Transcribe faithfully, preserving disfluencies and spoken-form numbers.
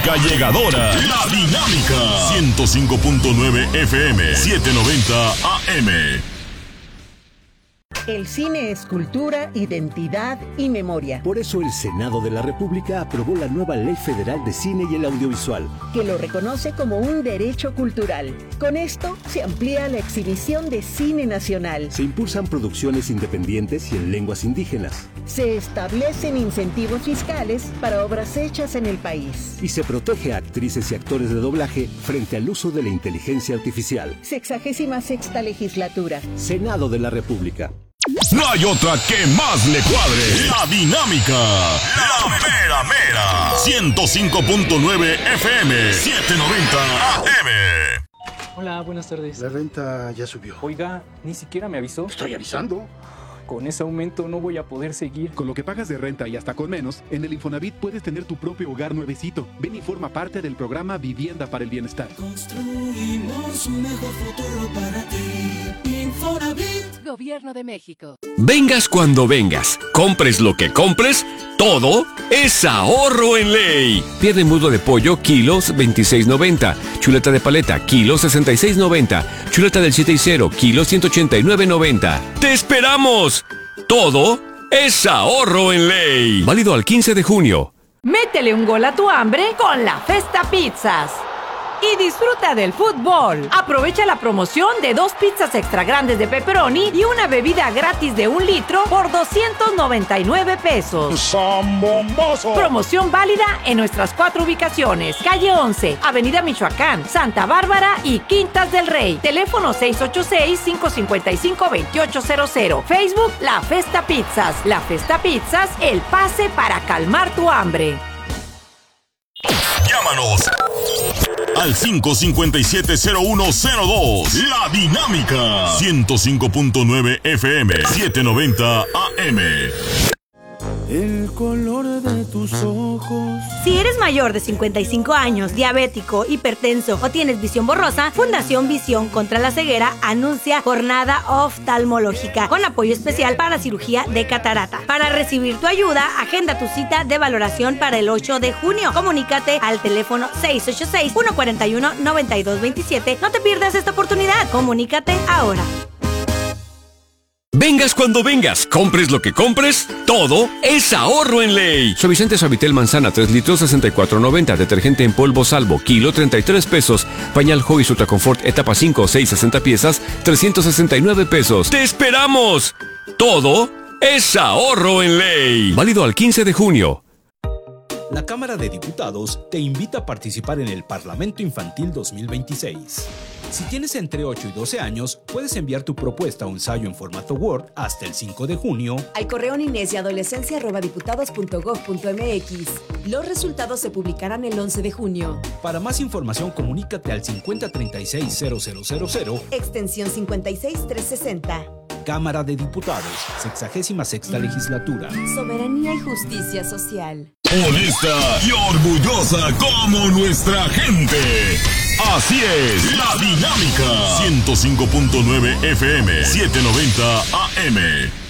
única llegadora. La Dinámica. ciento cinco punto nueve F M, setecientos noventa A M. El cine es cultura, identidad y memoria. Por eso el Senado de la República aprobó la nueva Ley Federal de Cine y el Audiovisual, que lo reconoce como un derecho cultural. Con esto se amplía la exhibición de cine nacional. Se impulsan producciones independientes y en lenguas indígenas. Se establecen incentivos fiscales para obras hechas en el país. Y se protege a actrices y actores de doblaje frente al uso de la inteligencia artificial. Sexagésima sexta legislatura. Senado de la República. No hay otra que más le cuadre. La Dinámica. La mera mera. ciento cinco punto nueve F M, setecientos noventa A M. Hola, buenas tardes. La renta ya subió. Oiga, ni siquiera me avisó. Estoy avisando. Con ese aumento no voy a poder seguir. Con lo que pagas de renta y hasta con menos, en el Infonavit puedes tener tu propio hogar nuevecito. Ven y forma parte del programa Vivienda para el Bienestar. Construimos un mejor futuro para ti. Infonavit. Gobierno de México. Vengas cuando vengas, compres lo que compres, todo es ahorro en ley. Pierde mudo de pollo, kilos veintiséis noventa. Chuleta de paleta, kilos sesenta y seis noventa. Chuleta del siete y cero, kilos ciento ochenta y nueve noventa. ¡Te esperamos! Todo es ahorro en ley. Válido al quince de junio. Métele un gol a tu hambre con la Festa Pizzas. Y disfruta del fútbol. Aprovecha la promoción de dos pizzas extra grandes de pepperoni y una bebida gratis de un litro por doscientos noventa y nueve pesos. ¡Zambomboso! Promoción válida en nuestras cuatro ubicaciones. Calle once, Avenida Michoacán, Santa Bárbara y Quintas del Rey. Teléfono seis ocho seis, cinco cinco cinco, dos ocho cero cero. Facebook La Festa Pizzas. La Festa Pizzas, el pase para calmar tu hambre. Llámanos al cinco cinco siete, cero uno cero dos. La Dinámica. ciento cinco punto nueve F M, setecientos noventa A M. El color de tus ojos. Si eres mayor de cincuenta y cinco años, diabético, hipertenso o tienes visión borrosa, Fundación Visión contra la Ceguera anuncia jornada oftalmológica con apoyo especial para cirugía de catarata. Para recibir tu ayuda, agenda tu cita de valoración para el ocho de junio. Comunícate al teléfono seis ocho seis, uno cuatro uno, nueve dos dos siete. No te pierdas esta oportunidad. Comunícate ahora. Vengas cuando vengas, compres lo que compres, todo es ahorro en ley. Suavizante Suavitel Manzana, tres litros, sesenta y cuatro noventa. Detergente en polvo Salvo, kilo, treinta y tres pesos. Pañal Joy Ultra Confort, etapa cinco, seis, sesenta piezas, trescientos sesenta y nueve pesos. ¡Te esperamos! Todo es ahorro en ley. Válido al quince de junio. La Cámara de Diputados te invita a participar en el Parlamento Infantil dos mil veintiséis. Si tienes entre ocho y doce años, puedes enviar tu propuesta o ensayo en formato Word hasta el cinco de junio al correo niñez y adolescencia arroba diputados punto gob punto mx. Los resultados se publicarán el once de junio. Para más información, comunícate al cincuenta treinta y seis, cero cero cero cero, extensión cincuenta y seis, trescientos sesenta. Cámara de Diputados, sexagésima sexta legislatura. Soberanía y justicia social. Honesta y orgullosa como nuestra gente. Así es, La Dinámica. ciento cinco punto nueve F M, setecientos noventa A M.